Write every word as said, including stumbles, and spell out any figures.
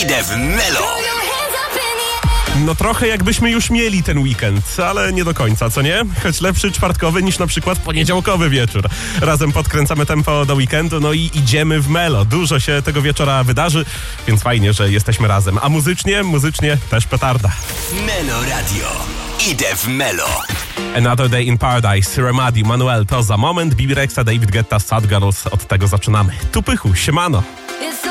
Idę w Melo. No trochę jakbyśmy już mieli ten weekend, ale nie do końca, co nie? Choć lepszy czwartkowy niż na przykład poniedziałkowy wieczór. Razem podkręcamy tempo do weekendu, no i idziemy w Melo. Dużo się tego wieczora wydarzy, więc fajnie, że jesteśmy razem. A muzycznie, muzycznie też petarda. Melo Radio. Idę w Melo. Another Day in Paradise, Remadi, Manuel, to za moment. Bibi Rexha, David Guetta, Sad Girls. Od tego zaczynamy. Tu Pychu, siemano.